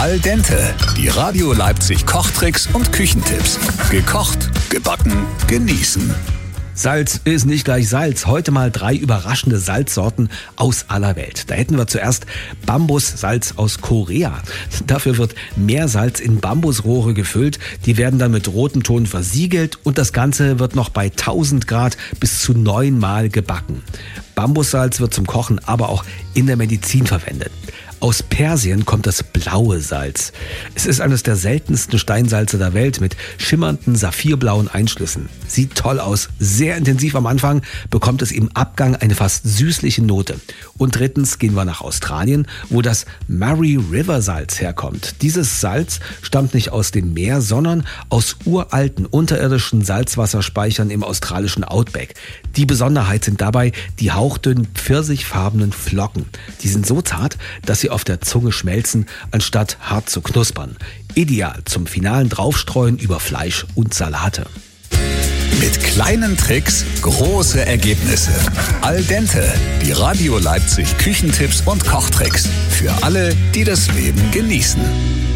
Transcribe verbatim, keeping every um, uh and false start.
Al dente, die Radio Leipzig Kochtricks und Küchentipps. Gekocht, gebacken, genießen. Salz ist nicht gleich Salz. Heute mal drei überraschende Salzsorten aus aller Welt. Da hätten wir zuerst Bambussalz aus Korea. Dafür wird Meersalz in Bambusrohre gefüllt. Die werden dann mit rotem Ton versiegelt und das Ganze wird noch bei tausend Grad bis zu neunmal gebacken. Bambussalz wird zum Kochen, aber auch in der Medizin verwendet. Aus Persien kommt das blaue Salz. Es ist eines der seltensten Steinsalze der Welt mit schimmernden saphirblauen Einschlüssen. Sieht toll aus, sehr intensiv am Anfang, bekommt es im Abgang eine fast süßliche Note. Und drittens gehen wir nach Australien, wo das Murray River Salz herkommt. Dieses Salz stammt nicht aus dem Meer, sondern aus uralten unterirdischen Salzwasserspeichern im australischen Outback. Die Besonderheit sind dabei die hauchdünnen pfirsichfarbenen Flocken. Die sind so zart, dass sie auf der Zunge schmelzen, anstatt hart zu knuspern. Ideal zum finalen Draufstreuen über Fleisch und Salate. Mit kleinen Tricks große Ergebnisse. Al dente, die Radio Leipzig Küchentipps und Kochtricks. Für alle, die das Leben genießen.